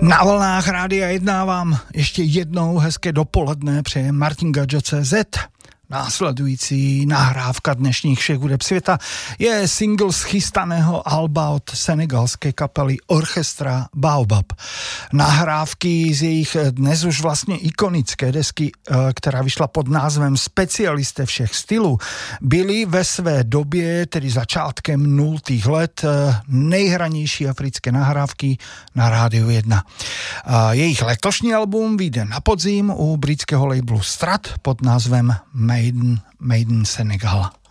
Na vlnách Rádia 1 vám ještě jednou hezké dopoledne přeje Martin Gadžo.cz. Následující nahrávka dnešních všech hudeb světa je single z chystaného alba od senegalské kapely Orchestra Baobab. Nahrávky z jejich dnes už vlastně ikonické desky, která vyšla pod názvem Specialisté všech stylů, byly ve své době, tedy začátkem 0. let, nejhranější africké nahrávky na Rádiu 1. Jejich letošní album vyjde na podzim u britského labelu Strat pod názvem Made in Senegal.